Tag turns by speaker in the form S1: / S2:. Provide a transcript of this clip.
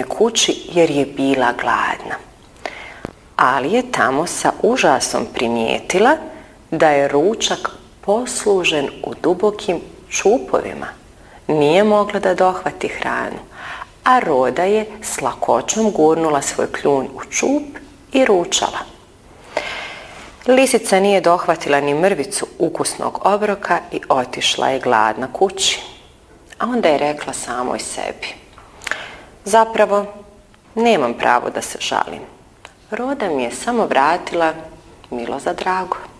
S1: svojoj kući jer je bila gladna. Ali je tamo sa užasom primijetila da je ručak poslužen u dubokim čupovima. Nije mogla da dohvati hranu, a Roda je s lakoćom gurnula svoj kljun u čup i ručala. Lisica nije dohvatila ni mrvicu ukusnog obroka i otišla je gladna kući. A onda je rekla samoj sebi: zapravo, nemam pravo da se žalim. Roda mi je samo vratila milo za drago.